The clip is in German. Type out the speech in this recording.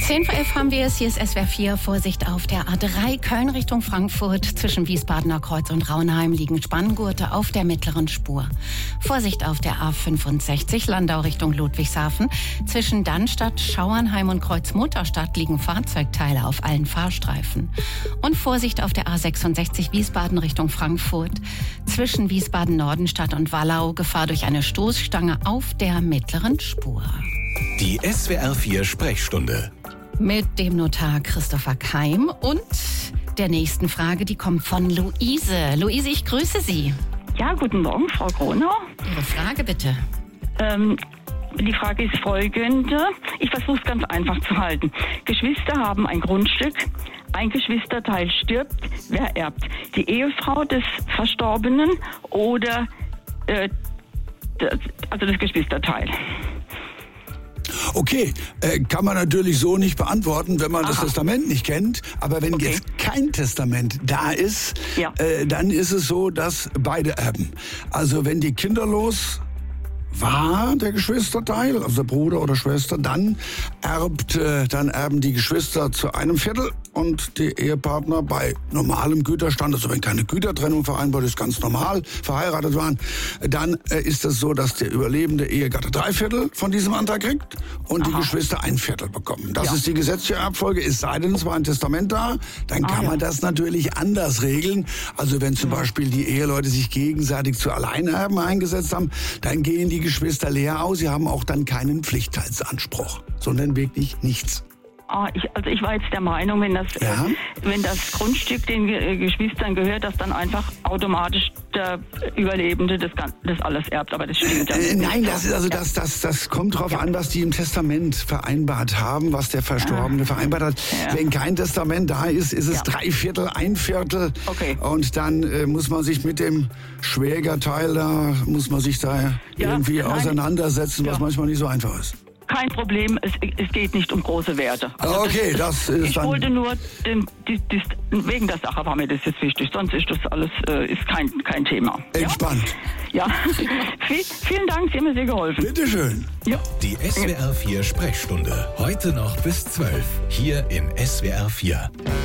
10 vor 11 haben wir es. Hier ist SWR 4. Vorsicht auf der A3 Köln Richtung Frankfurt. Zwischen Wiesbadener Kreuz und Raunheim liegen Spanngurte auf der mittleren Spur. Vorsicht auf der A65 Landau Richtung Ludwigshafen. Zwischen Dannstatt, Schauernheim und Kreuzmutterstadt liegen Fahrzeugteile auf allen Fahrstreifen. Und Vorsicht auf der A66 Wiesbaden Richtung Frankfurt. Zwischen Wiesbaden-Nordenstadt und Wallau Gefahr durch eine Stoßstange auf der mittleren Spur. Die SWR 4 Sprechstunde. Mit dem Notar Christopher Keim und der nächsten Frage, die kommt von Luise. Luise, ich grüße Sie. Ja, guten Morgen, Frau Gronau. Ihre Frage bitte. Die Frage ist folgende. Ich versuche es ganz einfach zu halten. Geschwister haben ein Grundstück. Ein Geschwisterteil stirbt. Wer erbt? Die Ehefrau des Verstorbenen oder das Geschwisterteil? Okay, kann man natürlich so nicht beantworten, wenn man das Testament nicht kennt. Aber wenn jetzt kein Testament da ist, dann ist es so, dass beide erben. Also wenn die kinderlos war, der Geschwisterteil, also Bruder oder Schwester, dann erben die Geschwister zu einem Viertel und die Ehepartner bei normalem Güterstand, also wenn keine Gütertrennung vereinbart ist, ganz normal verheiratet waren, dann ist es so, dass der überlebende Ehegatte 3/4 von diesem Anteil kriegt und die Geschwister 1/4 bekommen. Das ist die gesetzliche Erbfolge, es sei denn, es war ein Testament da, dann kann man das natürlich anders regeln. Also wenn zum Beispiel die Eheleute sich gegenseitig zu Alleinerben eingesetzt haben, dann gehen die Geschwister leer aus, sie haben auch dann keinen Pflichtteilsanspruch, sondern wirklich nichts. Ich war jetzt der Meinung, wenn das Grundstück den Geschwistern gehört, dass dann einfach automatisch der Überlebende das alles erbt. Aber das stimmt ja nicht. Nein, das kommt drauf an, was die im Testament vereinbart haben, was der Verstorbene vereinbart hat. Ja. Wenn kein Testament da ist, ist es 3/4, 1/4. Okay. Und dann muss man sich mit dem Schwägerteil irgendwie auseinandersetzen, was manchmal nicht so einfach ist. Kein Problem, es geht nicht um große Werte. Also okay, das ist ich wollte nur, wegen der Sache war mir das jetzt wichtig, sonst ist das alles ist kein Thema. Entspannt. Ja, vielen Dank, Sie haben mir sehr geholfen. Bitteschön. Ja. Die SWR 4 Sprechstunde, heute noch bis 12, hier in SWR 4.